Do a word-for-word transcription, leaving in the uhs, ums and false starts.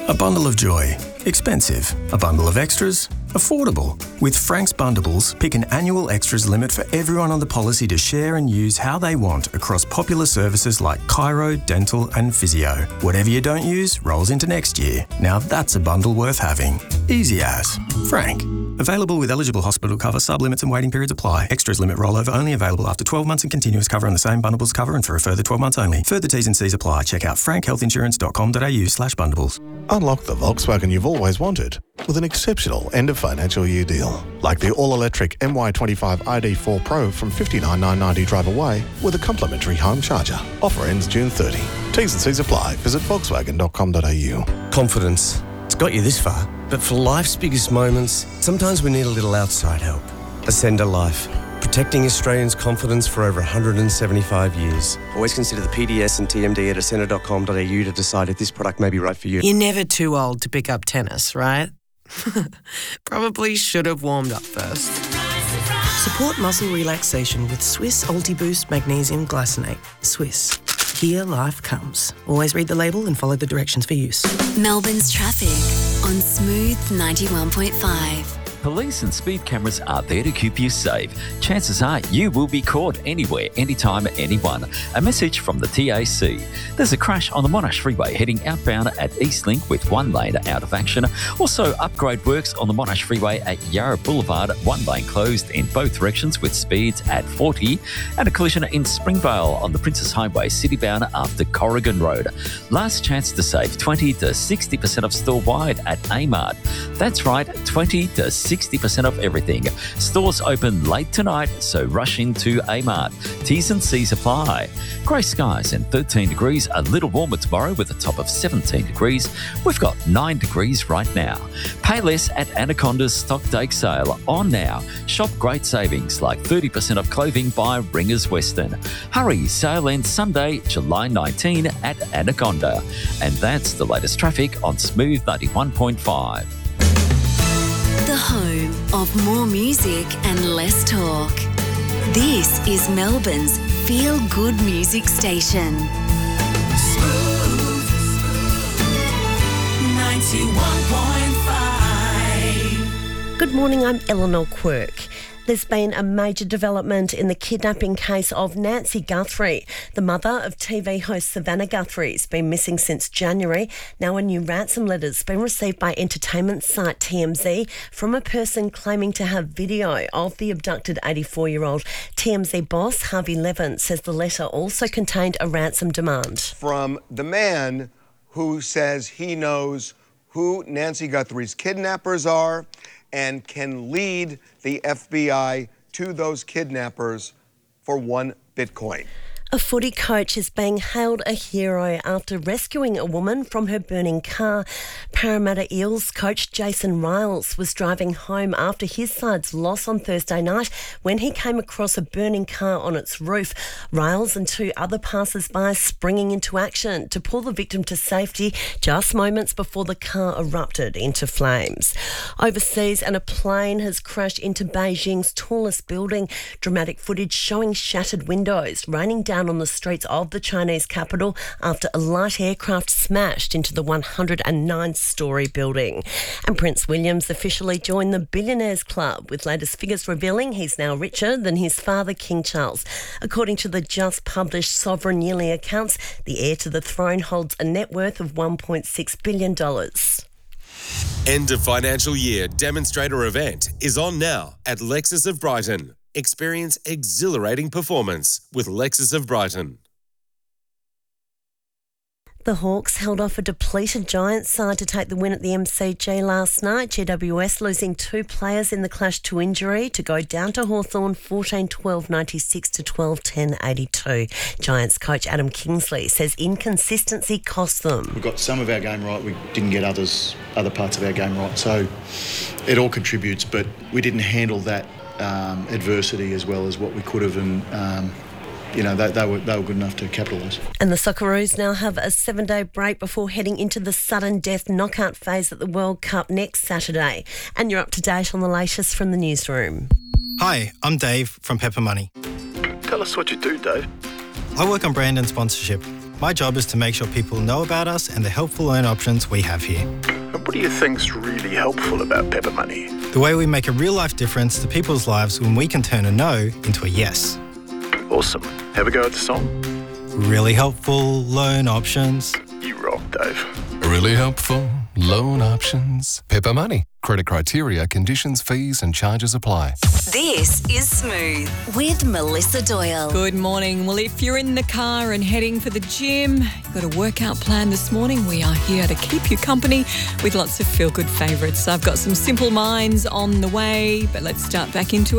A bundle of joy. Expensive. A bundle of extras. Affordable. With Frank's Bundleables, pick an annual extras limit for everyone on the policy to share and use how they want across popular services like chiro, dental and physio. Whatever you don't use rolls into next year. Now that's a bundle worth having. Easy as. Frank. Available with eligible hospital cover, sub-limits and waiting periods apply. Extras limit rollover only available after twelve months and continuous cover on the same bundleables cover and for a further twelve months only. Further T's and C's apply. Check out frankhealthinsurance.com.au slash bundleables. Unlock the Volkswagen you've always wanted with an exceptional end of financial year deal. Like the all-electric M Y twenty-five I D four Pro from fifty-nine thousand nine hundred ninety drive away with a complimentary home charger. Offer ends June thirtieth. T's and C's apply. Visit volkswagen dot com dot a u. Confidence. It's got you this far. But for life's biggest moments, sometimes we need a little outside help. Ascender Life. Protecting Australians' confidence for over one hundred seventy-five years. Always consider the P D S and T M D at ascender dot com dot a u to decide if this product may be right for you. You're never too old to pick up tennis, right? Probably should have warmed up first. Support muscle relaxation with Swiss Ultiboost Magnesium Glycinate. Swiss. Here life comes. Always read the label and follow the directions for use. Melbourne's traffic on Smooth ninety-one point five. Police and speed cameras are there to keep you safe. Chances are you will be caught anywhere, anytime, anyone. A message from the T A C. There's a crash on the Monash Freeway heading outbound at Eastlink with one lane out of action. Also, upgrade works on the Monash Freeway at Yarra Boulevard, one lane closed in both directions with speeds at forty. And a collision in Springvale on the Princess Highway citybound after Corrigan Road. Last chance to save twenty to sixty percent of store-wide at Amart. That's right, twenty to sixty percent of everything. Stores open late tonight, so rush into Amart. T's and C's apply. Grey skies and thirteen degrees, a little warmer tomorrow with a top of seventeen degrees. We've got nine degrees right now. Pay less at Anaconda's Stock Take Sale on now. Shop great savings like thirty percent off clothing by Ringers Western. Hurry, sale ends Sunday, July nineteenth at Anaconda. And that's the latest traffic on Smooth ninety-one point five. The home of more music and less talk. This is Melbourne's feel-good music station. Smooth ninety-one point five. Good morning, I'm Eleanor Quirk. There's been a major development in the kidnapping case of Nancy Guthrie. The mother of T V host Savannah Guthrie has been missing since January. Now a new ransom letter's been received by entertainment site T M Z from a person claiming to have video of the abducted eighty-four-year-old. T M Z boss Harvey Levin says the letter also contained a ransom demand. From the man who says he knows who Nancy Guthrie's kidnappers are and can lead the F B I to those kidnappers for one Bitcoin. A footy coach is being hailed a hero after rescuing a woman from her burning car. Parramatta Eels coach Jason Riles was driving home after his side's loss on Thursday night when he came across a burning car on its roof. Riles and two other passers-by springing into action to pull the victim to safety just moments before the car erupted into flames. Overseas, and a plane has crashed into Beijing's tallest building. Dramatic footage showing shattered windows raining down on the streets of the Chinese capital after a light aircraft smashed into the one hundred nine storey building. And Prince William's officially joined the Billionaires Club, with latest figures revealing he's now richer than his father, King Charles. According to the just published Sovereign Yearly accounts, the heir to the throne holds a net worth of one point six billion dollars. End of financial year demonstrator event is on now at Lexus of Brighton. Experience exhilarating performance with Lexus of Brighton. The Hawks held off a depleted Giants side to take the win at the M C G last night. G W S losing two players in the clash to injury to go down to Hawthorn fourteen twelve ninety-six to twelve ten eighty-two. Giants coach Adam Kingsley says inconsistency cost them. We got some of our game right, we didn't get others, other parts of our game right. So it all contributes, but we didn't handle that um, adversity as well as what we could have, and um, you know, they, they, were, they were good enough to capitalise. And the Socceroos now have a seven-day break before heading into the sudden death knockout phase at the World Cup next Saturday. And you're up to date on the latest from the newsroom. Hi, I'm Dave from Pepper Money. Tell us what you do, Dave. I work on brand and sponsorship. My job is to make sure people know about us and the helpful loan options we have here. What do you think's really helpful about Pepper Money? The way we make a real-life difference to people's lives when we can turn a no into a yes. Awesome. Have a go at the song? Really helpful loan options. You rock, Dave. Really helpful loan options. Pepper Money. Credit criteria, conditions, fees and charges apply. This is Smooth with Melissa Doyle. Good morning. Well, if you're in the car and heading for the gym, you've got a workout plan this morning, we are here to keep you company with lots of feel-good favourites. I've got some Simple Minds on the way, but let's start back into